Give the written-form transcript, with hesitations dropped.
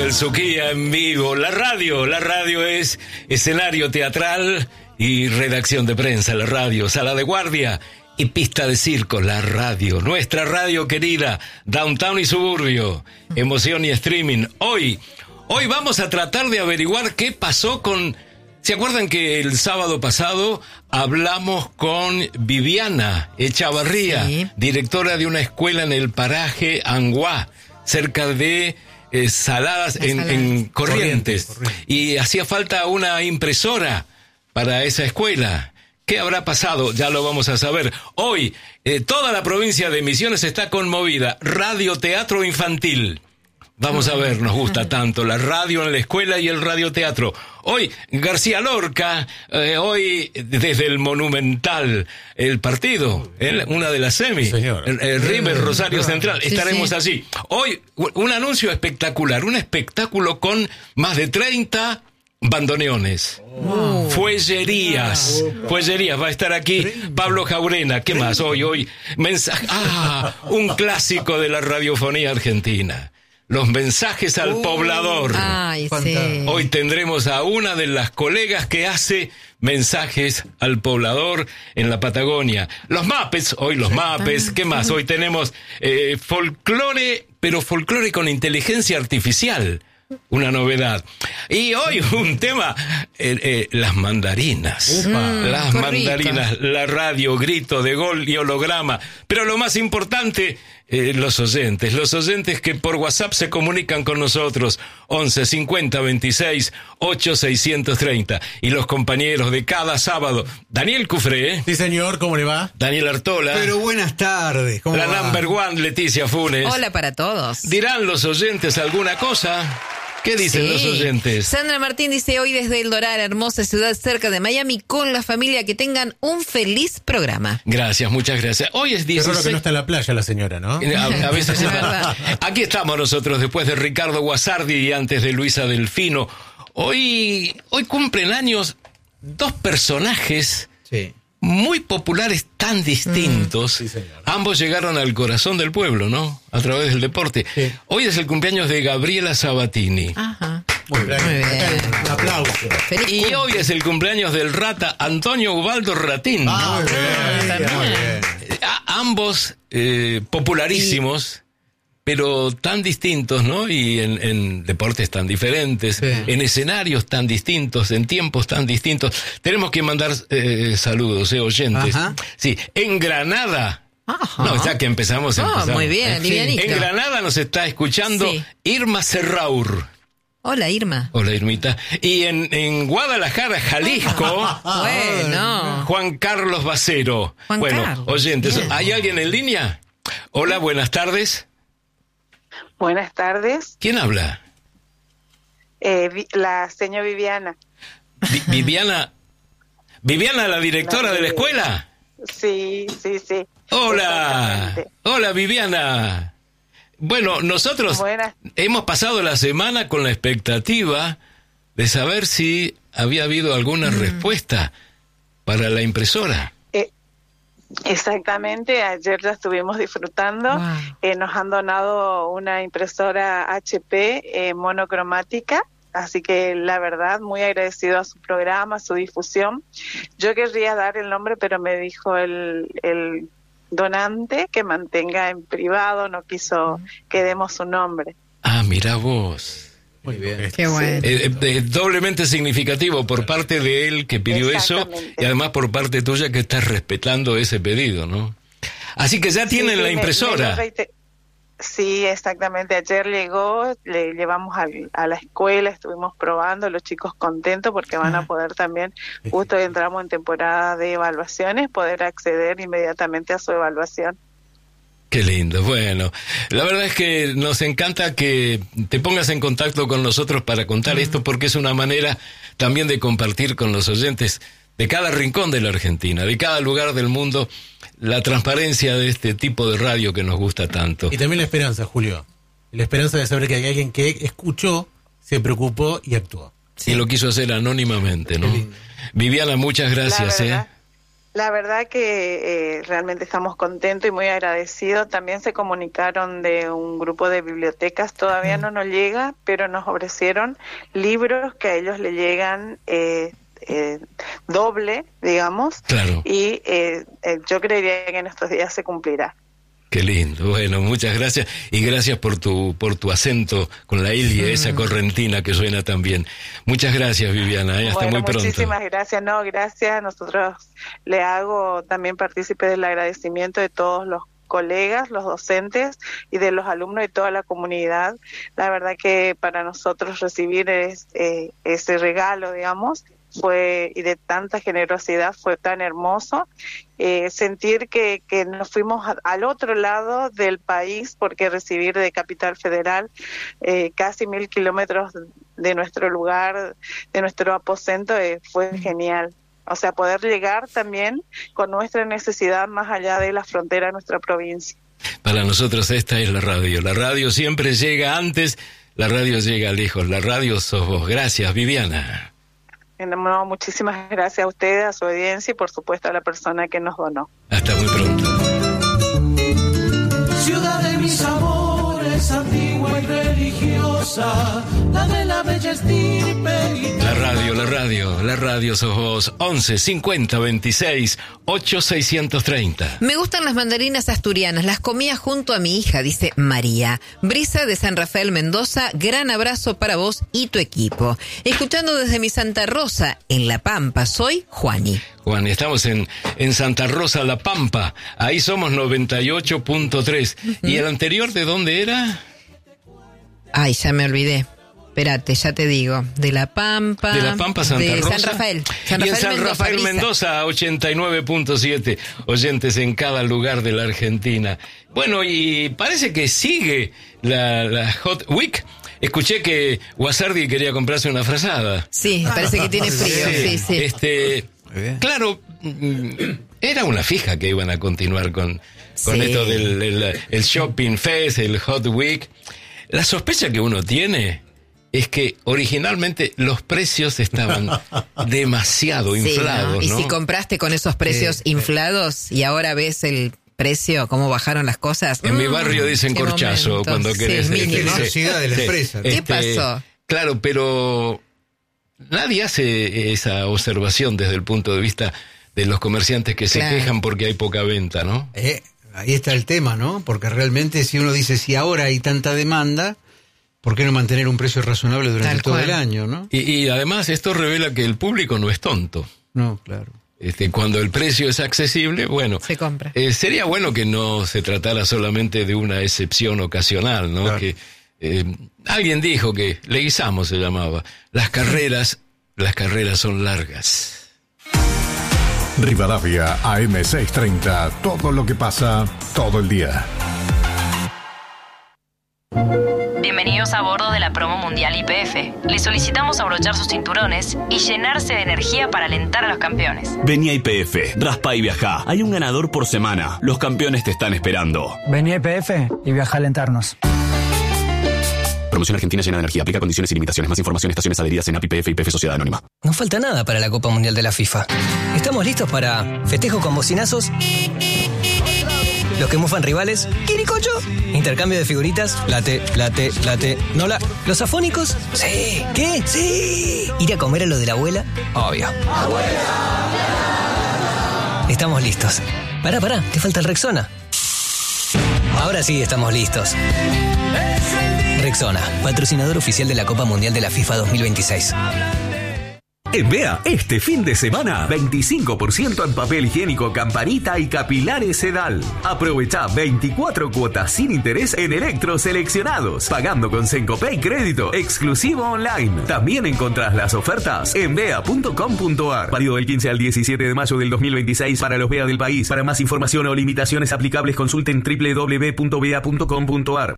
del Suquía en vivo. La radio es escenario teatral y redacción de prensa. La radio, sala de guardia y pista de circo. La radio, nuestra radio querida, downtown y suburbio, emoción y streaming. Hoy vamos a tratar de averiguar qué pasó con... ¿Se acuerdan que el sábado pasado hablamos con Viviana Echavarría, sí, directora de una escuela en el paraje Anguá, cerca de Saladas, en Corrientes? Y hacía falta una impresora para esa escuela. ¿Qué habrá pasado? Ya lo vamos a saber. Hoy, toda la provincia de Misiones está conmovida. Radioteatro infantil. Vamos a ver, nos gusta tanto la radio en la escuela y el radioteatro. Hoy, García Lorca, hoy desde el Monumental, el partido, una de las semis, River Rosario Central, estaremos allí. Hoy, un anuncio espectacular, un espectáculo con más de 30 bandoneones. Fuellerías, va a estar aquí Pablo Jaurena. ¿Qué más? Hoy, mensaje, un clásico de la radiofonía argentina. Los mensajes al poblador. Ay, sí. Hoy tendremos a una de las colegas que hace mensajes al poblador en la Patagonia. Los Muppets, hoy los Muppets. ¿Qué más? Hoy tenemos folclore, pero folclore con inteligencia artificial. Una novedad. Y hoy un tema, las mandarinas. Las mandarinas, la radio, grito de gol y holograma. Pero lo más importante, los oyentes que por WhatsApp se comunican con nosotros, 11 50 26 8 630. Y los compañeros de cada sábado, Daniel Cufré. Sí, señor, ¿cómo le va? Daniel Artola. Pero buenas tardes, ¿cómo la va? number one, Leticia Funes. Hola para todos. ¿Dirán los oyentes alguna cosa? ¿Qué dicen los oyentes? Sandra Martín dice: hoy desde El Doral, hermosa ciudad cerca de Miami, con la familia, que tengan un feliz programa. Gracias, muchas gracias. Hoy es 16... Qué raro que no está en la playa la señora, ¿no? A veces es verdad. Aquí estamos nosotros, después de Ricardo Guasardi y antes de Luisa Delfino. Hoy cumplen años dos personajes... Sí. Muy populares, tan distintos. Sí, ambos llegaron al corazón del pueblo, ¿no? A través del deporte. Sí. Hoy es el cumpleaños de Gabriela Sabatini. Ajá. Muy bien. Un aplauso. Y hoy es el cumpleaños del Rata, Antonio Ubaldo Ratín. Muy bien. Ambos popularísimos, pero tan distintos, ¿no? Y en deportes tan diferentes, sí, en escenarios tan distintos, en tiempos tan distintos. Tenemos que mandar saludos, oyentes. Ajá. Sí, en Granada. Ajá. No, ya que empezamos. Muy bien, livianito. En Granada nos está escuchando Irma Serraur. Hola, Irma. Hola, Irmita. Y en Guadalajara, Jalisco, bueno, Juan Carlos Bacero. Carlos. Oyentes, bien. ¿Hay alguien en línea? Hola, buenas tardes. Buenas tardes. ¿Quién habla? La señora Viviana. Viviana, la directora de la escuela. Sí. Hola, Viviana. Bueno, nosotros hemos pasado la semana con la expectativa de saber si había habido alguna respuesta para la impresora. Exactamente, ayer ya estuvimos disfrutando. Nos han donado una impresora HP monocromática, así que la verdad muy agradecido a su programa, a su difusión. Yo querría dar el nombre, pero me dijo el donante que mantenga en privado, no quiso que demos su nombre. Mira vos. Muy bien. Qué bueno. Doblemente significativo por parte de él que pidió eso, y además por parte tuya que estás respetando ese pedido, ¿no? Así que ya tienen la impresora. Sí, exactamente. Ayer llegó, le llevamos a la escuela, estuvimos probando, los chicos contentos porque van a poder también, justo entramos en temporada de evaluaciones, poder acceder inmediatamente a su evaluación. Qué lindo. Bueno, la verdad es que nos encanta que te pongas en contacto con nosotros para contar esto, porque es una manera también de compartir con los oyentes de cada rincón de la Argentina, de cada lugar del mundo, la transparencia de este tipo de radio que nos gusta tanto. Y también la esperanza, Julio. La esperanza de saber que hay alguien que escuchó, se preocupó y actuó. Sí. Y lo quiso hacer anónimamente, ¿no? Viviana, muchas gracias. La verdad que realmente estamos contentos y muy agradecidos. También se comunicaron de un grupo de bibliotecas, todavía no nos llega, pero nos ofrecieron libros que a ellos le llegan doble, digamos, claro. Y yo creería que en estos días se cumplirá. Qué lindo. Bueno, muchas gracias y gracias por tu acento con la ilie, esa correntina que suena tan bien. Muchas gracias, Viviana, hasta muy pronto. Muchísimas gracias. No, gracias. Nosotros le hago también partícipe del agradecimiento de todos los colegas, los docentes y de los alumnos y toda la comunidad. La verdad que para nosotros recibir ese regalo, digamos, y de tanta generosidad fue tan hermoso. Sentir que nos fuimos al otro lado del país, porque recibir de Capital Federal casi 1.000 kilómetros de nuestro lugar, de nuestro aposento, fue genial. O sea, poder llegar también con nuestra necesidad más allá de la frontera de nuestra provincia. Para nosotros esta es la radio. La radio siempre llega antes, la radio llega lejos. La radio sos vos. Gracias, Viviana. No, muchísimas gracias a ustedes, a su audiencia y por supuesto a la persona que nos donó. Hasta muy pronto. Ciudad de mis amores, antigua y religiosa, la de la bella estirpe. La radio sos vos. 11 50 26 8 630. Me gustan las mandarinas asturianas, las comía junto a mi hija, dice María. Brisa de San Rafael, Mendoza, gran abrazo para vos y tu equipo. Escuchando desde mi Santa Rosa, en La Pampa, soy Juani. Juan, estamos en Santa Rosa, La Pampa. Ahí somos 98.3. ¿Y el anterior de dónde era? Ay, ya me olvidé. Espérate, ya te digo. De La Pampa. De La Pampa, Santa de Rosa. San Rafael. Y en San Rafael, Mendoza, 89.7. Oyentes en cada lugar de la Argentina. Bueno, y parece que sigue la Hot Week. Escuché que Guasardi quería comprarse una frazada. Sí, parece que tiene frío. Sí. Claro, era una fija que iban a continuar con esto del el Shopping Fest, el Hot Week. La sospecha que uno tiene es que originalmente los precios estaban demasiado inflados, ¿no? ¿no? Y si compraste con esos precios inflados y ahora ves el precio, cómo bajaron las cosas. En mi barrio dicen corchazo momento. cuando querés. Velocidad de la empresa. ¿Qué pasó? Claro, pero nadie hace esa observación desde el punto de vista de los comerciantes que se quejan porque hay poca venta, ¿no? Ahí está el tema, ¿no? Porque realmente si uno dice, si ahora hay tanta demanda, ¿por qué no mantener un precio razonable durante todo el año, no? Y además esto revela que el público no es tonto. No, claro. Cuando el precio es accesible, bueno, se compra. Sería bueno que no se tratara solamente de una excepción ocasional, ¿no? Claro. Que alguien dijo que Leguizamo se llamaba. Las carreras son largas. Rivadavia AM630, todo lo que pasa todo el día. Bienvenidos a bordo de la promo mundial YPF. Les solicitamos abrochar sus cinturones y llenarse de energía para alentar a los campeones. Vení a YPF, raspa y viajá. Hay un ganador por semana. Los campeones te están esperando. Vení a YPF y viaja a alentarnos. Promoción Argentina llena de energía. Aplica condiciones y limitaciones. Más información, estaciones adheridas en API, YPF y YPF Sociedad Anónima. No falta nada para la Copa Mundial de la FIFA. Estamos listos para festejo con bocinazos, los que mufan rivales, quiricocho, intercambio de figuritas, late, nola, los afónicos, sí, ¿qué? Sí, ir a comer a lo de la abuela, obvio. ¡Abuela! Estamos listos. Pará, te falta el Rexona. Ahora sí estamos listos. Rexona, patrocinador oficial de la Copa Mundial de la FIFA 2026. En Bea, este fin de semana, 25% en papel higiénico Campanita y capilares Sedal. Aprovecha 24 cuotas sin interés en electros seleccionados, pagando con Sencopay crédito exclusivo online. También encontrás las ofertas en bea.com.ar. Válido del 15 al 17 de mayo del 2026 para los Bea del país. Para más información o limitaciones aplicables, consulten www.bea.com.ar.